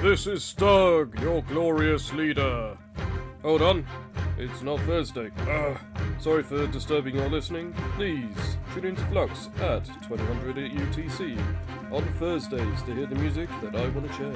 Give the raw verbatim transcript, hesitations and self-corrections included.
This is Stug, your glorious leader. Hold on, it's not Thursday. Uh, sorry for disturbing your listening. Please tune into Flux at twenty hundred U T C on Thursdays to hear the music that I want to share.